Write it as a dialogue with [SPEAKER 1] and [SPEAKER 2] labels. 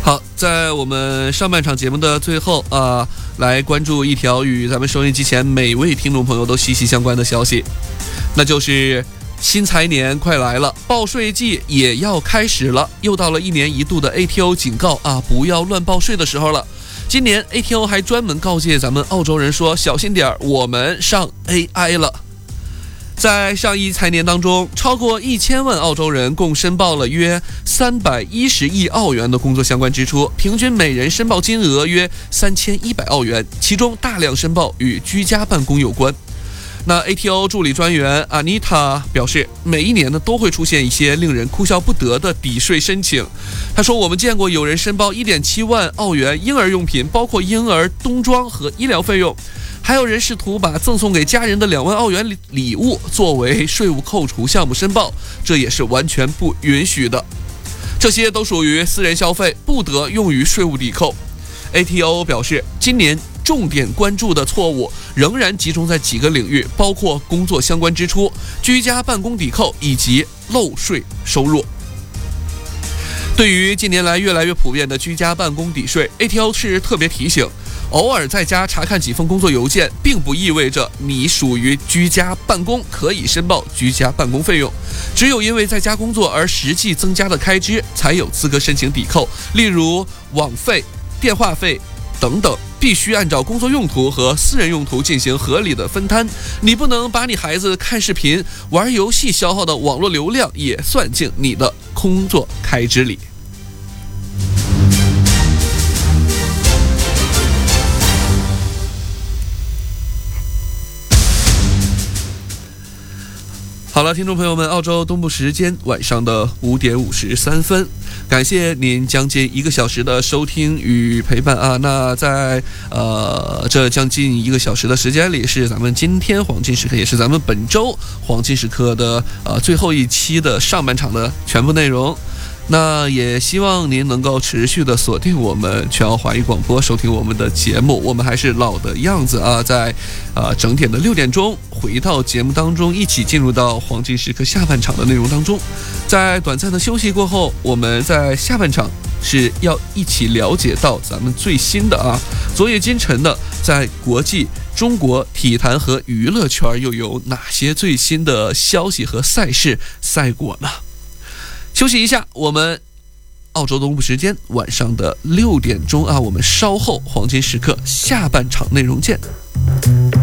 [SPEAKER 1] 好，在我们上半场节目的最后来关注一条与咱们收音机前每位听众朋友都息息相关的消息，那就是新财年快来了，报税季也要开始了，又到了1年1度的 ATO 警告不要乱报税的时候了。今年 ATO 还专门告诫咱们澳洲人说，小心点，我们上 AI 了。在上一财年当中，超过1000万澳洲人共申报了约310亿澳元的工作相关支出，平均每人申报金额约3100澳元，其中大量申报与居家办公有关。那 ATO 助理专员 Anita 表示，每一年呢都会出现一些令人哭笑不得的抵税申请。他说，我们见过有人申报1.7万澳元婴儿用品，包括婴儿冬装和医疗费用，还有人试图把赠送给家人的2万澳元礼物作为税务扣除项目申报，这也是完全不允许的。这些都属于私人消费，不得用于税务抵扣。ATO 表示，今年重点关注的错误仍然集中在几个领域，包括工作相关支出、居家办公抵扣以及漏税收入。对于近年来越来越普遍的居家办公抵税， ATO 是特别提醒，偶尔在家查看几封工作邮件，并不意味着你属于居家办公，可以申报居家办公费用。只有因为在家工作而实际增加的开支，才有资格申请抵扣，例如网费、电话费等等，必须按照工作用途和私人用途进行合理的分摊。你不能把你孩子看视频、玩游戏消耗的网络流量也算进你的工作开支里。好了，听众朋友们，澳洲东部时间晚上的5点53分，感谢您将近1个小时的收听与陪伴那在这将近1个小时的时间里，是咱们今天黄金时刻，也是咱们本周黄金时刻的最后一期的上半场的全部内容。那也希望您能够持续的锁定我们全澳华语广播，收听我们的节目。我们还是老的样子在整点的6点钟回到节目当中，一起进入到黄金时刻下半场的内容当中。在短暂的休息过后，我们在下半场是要一起了解到咱们最新的昨夜今晨的在国际中国体坛和娱乐圈又有哪些最新的消息和赛事赛果呢？休息一下，我们澳洲东部时间晚上的6点钟我们稍后黄金时刻下半场内容见。